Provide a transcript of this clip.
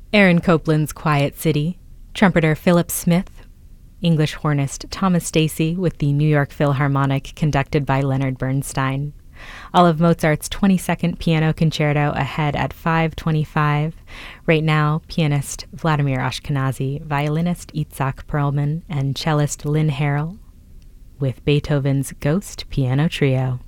Aaron Copland's Quiet City, trumpeter Philip Smith, English hornist Thomas Stacy with the New York Philharmonic conducted by Leonard Bernstein. All of Mozart's 22nd Piano Concerto ahead at 5:25. Right now, pianist Vladimir Ashkenazy, violinist Itzhak Perlman, and cellist Lynn Harrell with Beethoven's Ghost Piano Trio.